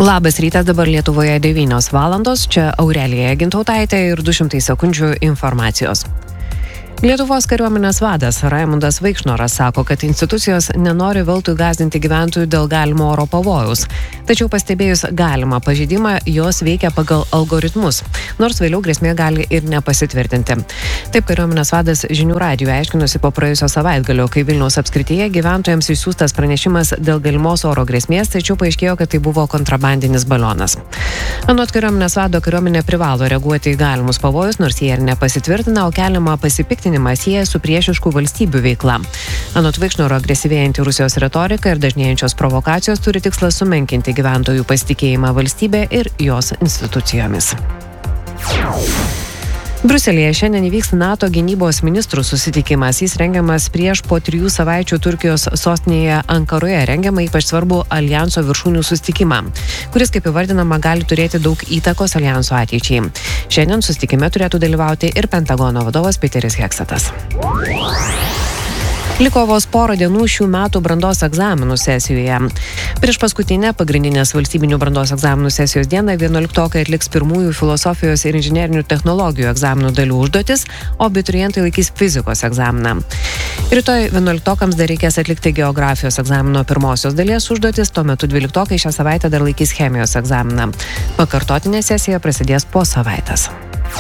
Labas rytas, dabar Lietuvoje 9 valandos, čia Aurelija Gintautaitė ir 200 sekundžių informacijos. Lietuvos kariuomenės vadas Raimundas Vaikšnoras sako, kad institucijos nenori veltui gąsdinti gyventojų dėl galimo oro pavojaus. Tačiau pastebėjus galimą pažeidimą, jos veikia pagal algoritmus, nors vėliau grėsmė gali ir nepasitvirtinti. Taip kariuomenės vadas žinių radijui aiškinosi po praėjusio savaitgalio, kai Vilniaus apskrityje gyventojams išsiųstas pranešimas dėl galimos oro grėsmės, tačiau paaiškėjo, kad tai buvo kontrabandinis balionas. Anot kariuomenės vado, kariuomenė privalo reaguoti į galimus pavojus, nors jie ir nepasitvirtina, o keliama pasipiktinimą sieja su priešiškų valstybių veikla. Anot Vaikšnoro, agresyvėjanti Rusijos retorika ir dažnėjančios provokacijos turi tikslą sumenkinti gyventojų pasitikėjimą valstybė ir jos institucijomis. Briuselyje šiandien įvyks NATO gynybos ministrų susitikimas. Jis rengiamas prieš po 3 savaičių Turkijos sostinėje Ankaroje rengiamą ypač svarbų alijanso viršūnių susitikimą, kuris, kaip įvardinama, gali turėti daug įtakos alijanso ateičiai. Šiandien susitikime turėtų dalyvauti ir Pentagono vadovas Peteris Heksetas. Liko vos porą dienų šių metų brandos egzaminų sesijoje. Prieš paskutinę pagrindinės valstybinių brandos egzaminų sesijos dieną 11-okai atliks pirmųjų filosofijos ir inžinerinių technologijų egzaminų dalių užduotis, o abiturientai laikys fizikos egzaminą. Rytoj 11-okams dar reikės atlikti geografijos egzamino pirmosios dalies užduotis, tuo metu 12-okai šią savaitę dar laikys chemijos egzaminą. Pakartotinė sesija prasidės po savaitės.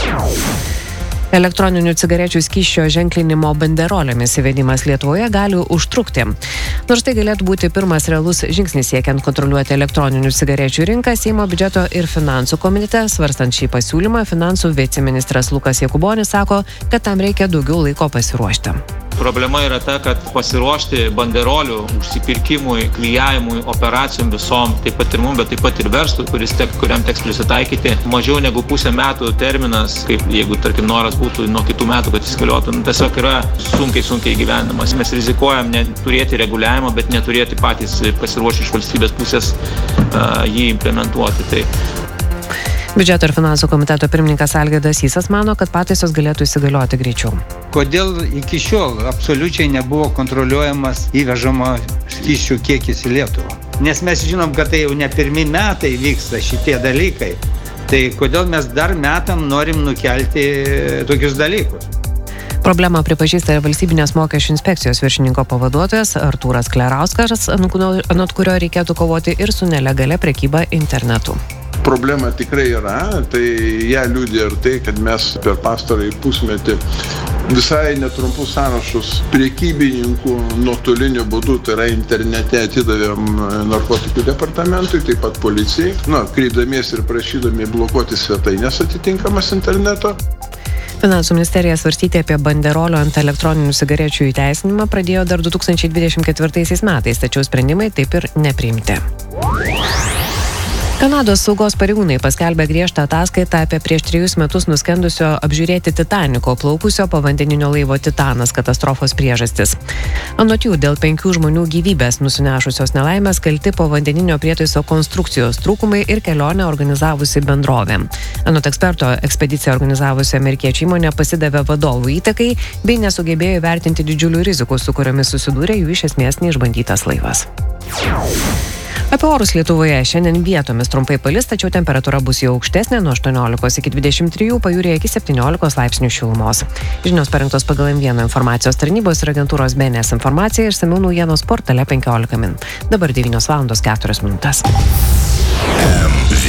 Elektroninių cigarečių skysčio ženklinimo banderolėmis įvedimas Lietuvoje gali užtrukti. Nors tai galėtų būti pirmas realus žingsnis siekiant kontroliuoti elektroninių cigarečių rinką, Seimo biudžeto ir finansų komitete, svarstant šį pasiūlymą, finansų viceministras Lukas Jakubonis sako, kad tam reikia daugiau laiko pasiruošti. Problema yra ta, kad pasiruošti banderolių užsipirkimui, klijavimui, operacijom visom, taip pat ir mums, bet taip pat ir verslui, kuriam teks prisitaikyti, mažiau negu pusę metų terminas, kaip jeigu, tarkim, noras būtų nuo kitų metų, kad jis galiotų, tiesiog yra sunkiai gyvenimas. Mes rizikuojam neturėti reguliavimo, bet neturėti patys pasiruošti iš valstybės pusės jį implementuoti. Tai Biudžeto ir finansų komiteto pirmininkas Algirdas Sysas mano, kad pataisos galėtų įsigalioti greičiau. Kodėl iki šiol absoliučiai nebuvo kontroliuojamas įvežamo skysčių kiekis į Lietuvą? Nes mes žinom, kad tai jau ne pirmi metai vyksta šitie dalykai. Tai kodėl mes dar metam norim nukelti tokius dalykus? Problemą pripažįsta ir valstybinės mokesčių inspekcijos viršininko pavaduotojas Artūras Klerauskas, anot kurio reikėtų kovoti ir su nelegalia prekyba internetu. Problema tikrai yra, tai ją liudija ir tai, kad mes per pastarąjį pusmetį visai netrumpus sąrašus prekybininkų nuotoliniu būdu, tai yra internete, atidavėm narkotikų departamentui, taip pat policijai, kreipdamiesi ir prašydami blokuoti svetainės atitinkamas interneto. Finansų ministerija svarstyti apie banderolio ant elektroninių cigarečių įteisinimą pradėjo dar 2024 metais, tačiau sprendimai taip ir nepriimti. Kanados saugos pareigūnai paskelbė griežtą ataskaitą apie prieš 3 metus nuskendusio apžiūrėti Titaniko plaukusio povandeninio laivo Titanas katastrofos priežastis. Anot jų, dėl 5 žmonių gyvybės nusinešusios nelaimės kalti povandeninio prietaiso konstrukcijos trūkumai ir kelionę organizavusi bendrovė. Anot eksperto, ekspediciją organizavusi amerikiečių įmonė pasidavė vadovų įtakai bei nesugebėjo įvertinti didžiulių rizikų, su kuriomis susidūrė jų iš esmės neišbandytas laivas. Apie orus Lietuvoje šiandien vietomis trumpai palis, tačiau temperatūra bus jau aukštesnė nuo 18 iki 23, pajūryje iki 17 laipsnių šilumos. Žinios parengtos pagal M1 informacijos tarnybos ir agentūros BNS informacija, išsamiau naujienos portale 15 min. Dabar 9 valandos 4 minutės.